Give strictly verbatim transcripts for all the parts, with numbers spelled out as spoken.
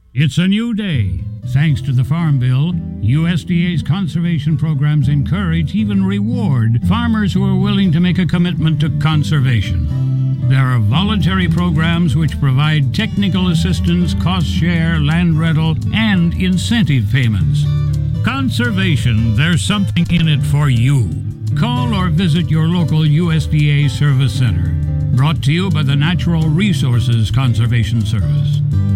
It's a new day. Thanks to the Farm Bill, U S D A's conservation programs encourage, even reward, farmers who are willing to make a commitment to conservation. There are voluntary programs which provide technical assistance, cost share, land rental, and incentive payments. Conservation, there's something in it for you. Call or visit your local U S D A Service Center. Brought to you by the Natural Resources Conservation Service.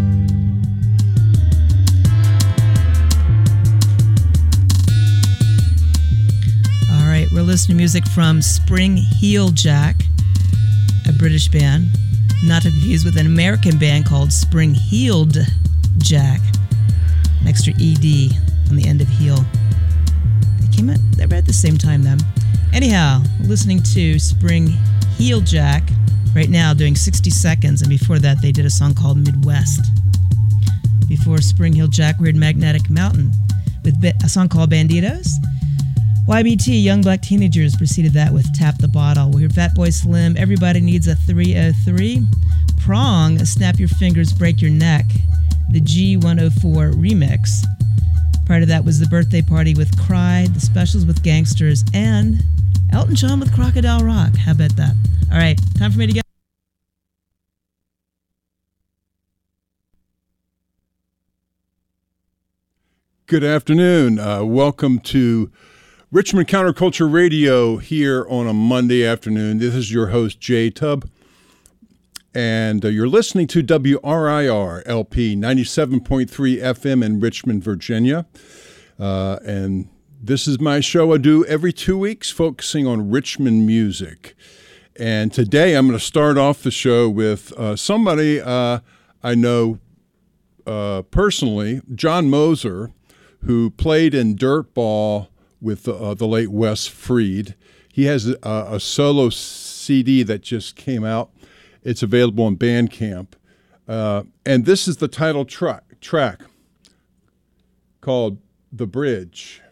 All right, we're listening to music from Spring Heel Jack, a British band, not to confuse with an American band called Spring Heeled Jack. An extra E D on the end of heel. They came out, they were at the same time then. Anyhow, we're listening to Spring Heel Jack right now, doing sixty seconds, and before that they did a song called Midwest. Before Spring Heel Jack, we heard Magnetic Mountain with a song called Banditos. Y B T, Young Black Teenagers, preceded that with Tap the Bottle. We heard Fatboy Slim, Everybody Needs a three oh three. Prong, Snap Your Fingers, Break Your Neck, the G one oh four remix. Prior to that was The Birthday Party with Cry, The Specials with Gangsters, and Elton John with Crocodile Rock. How about that? All right, time for me to get... Good afternoon. Uh, welcome to Richmond Counterculture Radio here on a Monday afternoon. This is your host, Jay Tubb, and uh, you're listening to W R I R L P ninety-seven point three F M in Richmond, Virginia. Uh, and this is my show I do every two weeks, focusing on Richmond music. And today I'm going to start off the show with uh, somebody uh, I know uh, personally, John Moser, who played in Dirtball with uh, the late Wes Freed. He has a, a solo C D that just came out. It's available on Bandcamp. Uh, and this is the title track, track called The Bridge.